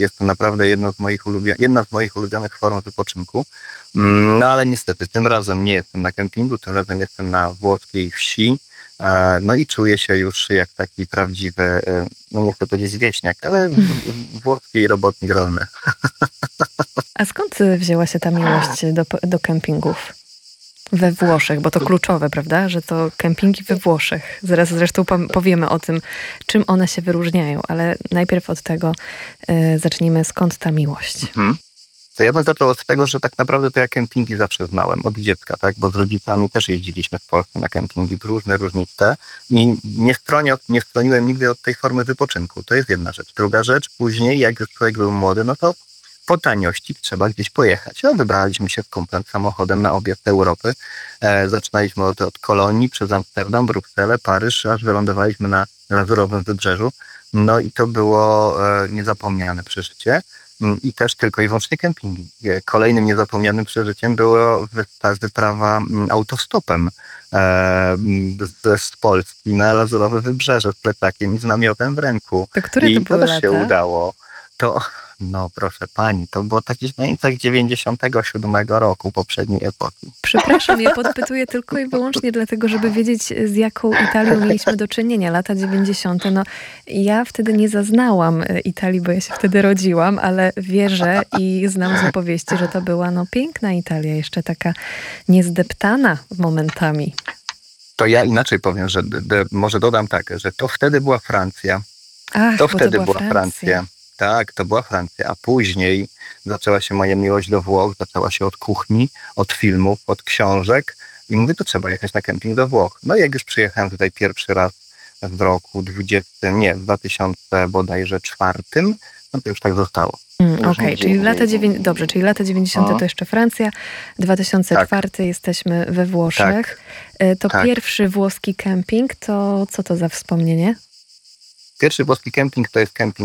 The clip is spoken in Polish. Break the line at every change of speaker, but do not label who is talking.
Jest to naprawdę jedna z moich ulubionych form wypoczynku. No ale niestety tym razem nie jestem na kempingu, tym razem jestem na włoskiej wsi. No i czuję się już jak taki prawdziwy, no nie chcę powiedzieć wieśniak, ale włoski robotnik rolny.
A skąd wzięła się ta miłość do kempingów? We Włoszech, bo to kluczowe, prawda? Że to kempingi we Włoszech. Zaraz zresztą powiemy o tym, czym one się wyróżniają, ale najpierw od tego zacznijmy, skąd ta miłość.
To ja bym zaczął od tego, że tak naprawdę to ja kempingi zawsze znałem od dziecka, tak? Bo z rodzicami też jeździliśmy w Polsce na kempingi różniste i nie stroniłem nigdy od tej formy wypoczynku. To jest jedna rzecz. Druga rzecz, później jak już człowiek był młody, no to po taniości trzeba gdzieś pojechać. No, wybraliśmy się w kumplem samochodem na objazd Europy. Zaczynaliśmy od Kolonii, przez Amsterdam, Brukselę, Paryż, aż wylądowaliśmy na Lazurowym Wybrzeżu. No i to było niezapomniane przeżycie. I też tylko i wyłącznie kempingi. Kolejnym niezapomnianym przeżyciem była wyprawa autostopem z Polski na Lazurowe Wybrzeże z plecakiem i z namiotem w ręku.
To które to były
też
lata?
się udało. No proszę pani, to było tak gdzieś w granicach 97 roku poprzedniej epoki.
Przepraszam, ja podpytuję tylko i wyłącznie dlatego, żeby wiedzieć, z jaką Italią mieliśmy do czynienia. Lata 90. No, ja wtedy nie zaznałam Italii, bo ja się wtedy rodziłam, ale wierzę i znam z opowieści, że to była piękna Italia, jeszcze taka niezdeptana momentami.
To ja inaczej powiem, że może dodam tak, że to wtedy była Francja.
Ach,
to
bo
wtedy
to była Francja.
Tak, to była Francja, a później zaczęła się moja miłość do Włoch, zaczęła się od kuchni, od filmów, od książek i mówię, to trzeba jechać na kemping do Włoch. No i jak już przyjechałem tutaj pierwszy raz w roku 2004, no to już tak zostało.
Okej, czyli lata 90. to jeszcze Francja, 2004 jesteśmy we Włoszech.
Tak.
Pierwszy włoski kemping, to co to za wspomnienie?
Pierwszy włoski kemping to jest kemping